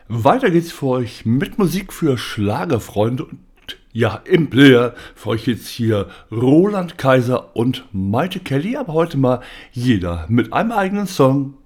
Weiter geht's für euch mit Musik für Schlagerfreunde und ja, im Player für euch jetzt hier Roland Kaiser und Maite Kelly, aber heute mal jeder mit einem eigenen Song.